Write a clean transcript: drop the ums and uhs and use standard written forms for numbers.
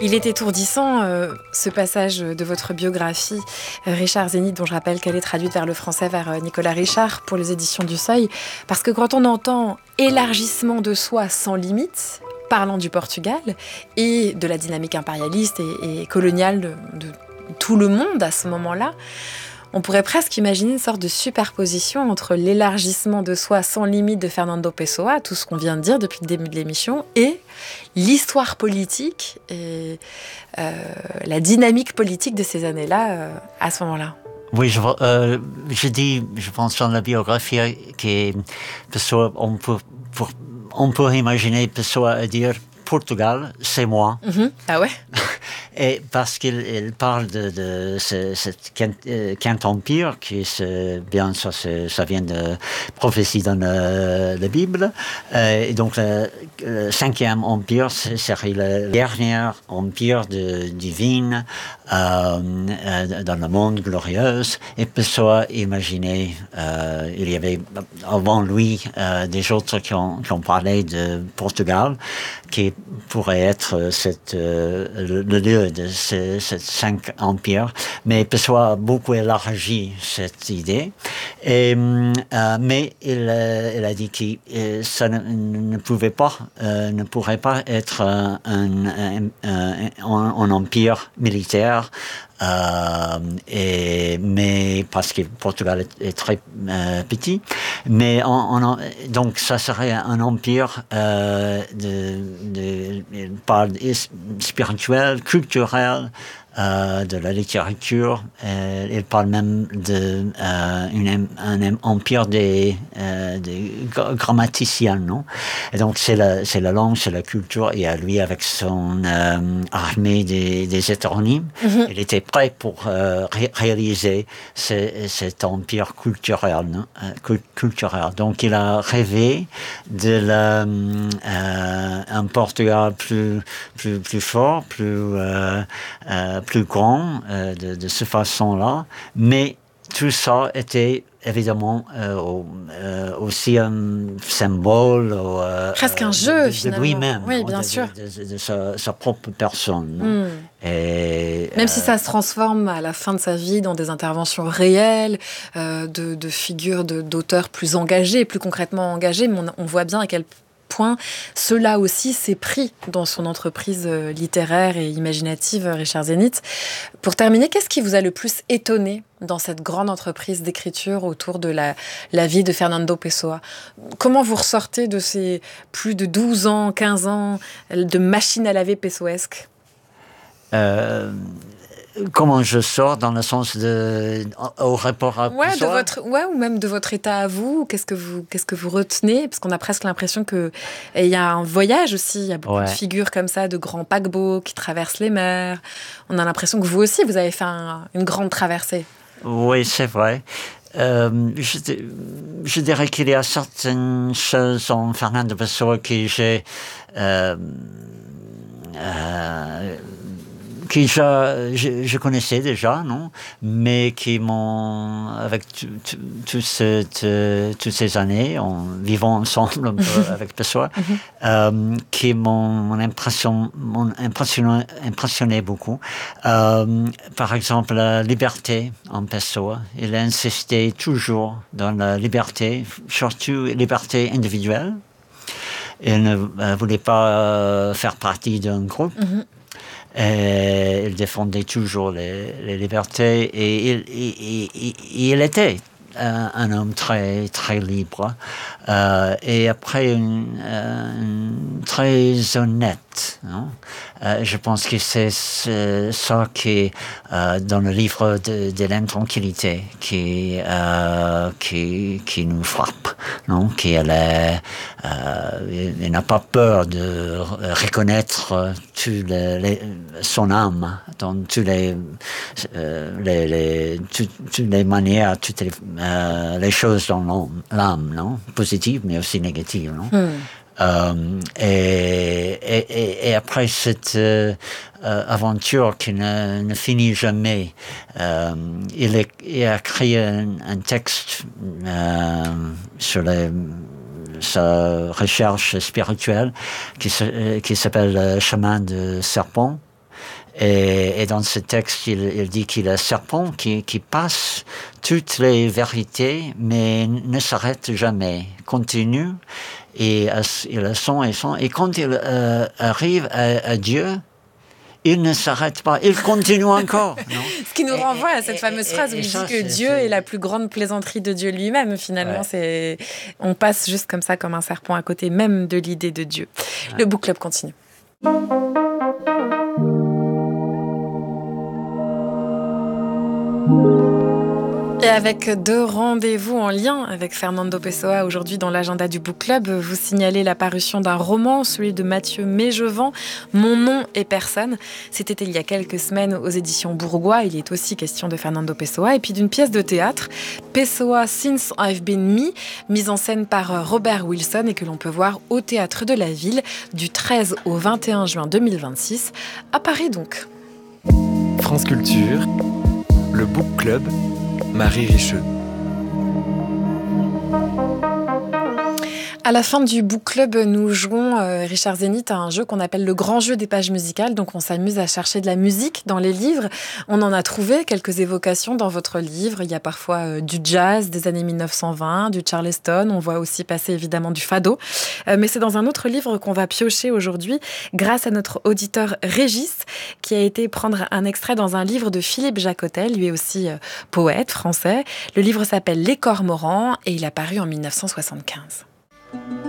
Il est étourdissant, ce passage de votre biographie, Richard Zénith, dont je rappelle qu'elle est traduite vers le français, vers Nicolas Richard, pour les éditions du Seuil. Parce que quand on entend élargissement de soi sans limite, parlant du Portugal et de la dynamique impérialiste et coloniale de tout le monde à ce moment-là, on pourrait presque imaginer une sorte de superposition entre l'élargissement de soi sans limite de Fernando Pessoa, tout ce qu'on vient de dire depuis le début de l'émission, et l'histoire politique et la dynamique politique de ces années-là à ce moment-là. Oui, je dis, je pense dans la biographie que Pessoa, on peut imaginer Pessoa dire Portugal, c'est moi. Ah ouais. Et parce qu'il parle de cet quintet empire, qui bien ça vient de prophétie dans la Bible. Et donc le cinquième empire serait le dernier empire divin dans le monde glorieux. Et Pessoa imaginait, il y avait avant lui des autres qui ont parlé de Portugal, qui pourrait être le lieu de ces cinq empires, mais Pessoa a beaucoup élargi cette idée. Mais il a dit que ça ne pourrait pas être un empire militaire. Mais parce que Portugal est très petit, mais donc ça serait un empire spirituel, culturel, de la littérature. Il parle même un empire des grammaticiens, non? Et donc c'est la langue, c'est la culture, et à lui avec son armée des hétéronymes, il était prêt pour réaliser cet empire culturel, non? Culturel. Donc il a rêvé de un Portugal plus fort, plus grand de cette façon-là, mais tout ça était évidemment aussi un symbole presque un jeu de finalement. lui-même, oui, bien sûr. de sa propre personne. Et, même si ça se transforme à la fin de sa vie dans des interventions réelles, de figures d'auteurs plus engagés, plus concrètement engagés, mais on voit bien à quel point cela aussi s'est pris dans son entreprise littéraire et imaginative, Richard Zénith. Pour terminer, qu'est-ce qui vous a le plus étonné dans cette grande entreprise d'écriture autour de la vie de Fernando Pessoa? Comment vous ressortez de ces plus de 12 ans, 15 ans de machine à laver pessoesque? Comment je sors dans le sens au rapport à Pessoa? Ou même de votre état à vous. Qu'est-ce que vous retenez? Parce qu'on a presque l'impression que il y a un voyage aussi. Il y a beaucoup de figures comme ça, de grands paquebots qui traversent les mers. On a l'impression que vous aussi, vous avez fait une grande traversée. Oui, c'est vrai. Je dirais qu'il y a certaines choses en Fernando Pessoa que je connaissais déjà, non, mais qui m'ont, avec toutes ces années, en vivant ensemble un peu avec Pessoa, qui m'ont impressionné beaucoup. Par exemple, la liberté en Pessoa. Il a insisté toujours dans la liberté, surtout liberté individuelle. Il ne voulait pas faire partie d'un groupe. Et il défendait toujours les libertés, et il était un homme très très libre, et après très honnête, non? Je pense que c'est ça qui dans le livre de l'intranquillité qui nous frappe, non? Il n'a pas peur de reconnaître son âme dans toutes les manières, toutes les choses dans l'âme, non? Positives mais aussi négatives, non? Et après cette aventure qui ne finit jamais, il a créé un texte sur sa recherche spirituelle qui s'appelle Chemin de serpent. Et dans ce texte, il dit qu'il est un serpent qui passe toutes les vérités, mais ne s'arrête jamais, continue, et il a son et son. Et quand il arrive à Dieu, il ne s'arrête pas, il continue encore. Non? Ce qui nous renvoie à cette fameuse phrase où il dit que Dieu est la plus grande plaisanterie de Dieu lui-même. Finalement, on passe juste comme ça, comme un serpent, à côté même de l'idée de Dieu. Ouais. Le book club continue. Et avec 2 rendez-vous en lien avec Fernando Pessoa aujourd'hui dans l'agenda du Book Club, vous signalez la parution d'un roman, celui de Mathieu Mégevant, Mon nom et personne. C'était il y a quelques semaines aux éditions Bourgois. Il est aussi question de Fernando Pessoa et puis d'une pièce de théâtre, Pessoa Since I've Been Me, mise en scène par Robert Wilson et que l'on peut voir au Théâtre de la Ville du 13 au 21 juin 2026, à Paris donc. France Culture, le Book Club, Marie Richeux. À la fin du Book Club, nous jouons, Richard Zénith, à un jeu qu'on appelle le grand jeu des pages musicales. Donc on s'amuse à chercher de la musique dans les livres. On en a trouvé quelques évocations dans votre livre. Il y a parfois du jazz des années 1920, du Charleston. On voit aussi passer évidemment du fado. Mais c'est dans un autre livre qu'on va piocher aujourd'hui grâce à notre auditeur Régis qui a été prendre un extrait dans un livre de Philippe Jacotel, lui aussi poète français. Le livre s'appelle Les Cormorans et il a paru en 1975.